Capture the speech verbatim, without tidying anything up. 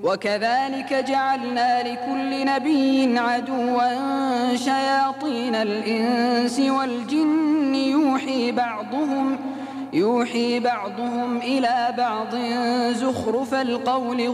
وكذلك جعلنا لكل نبي عدوا شياطين الإنس والجن يوحي بعضهم يوحي بعضهم إلى بعض زخرف القول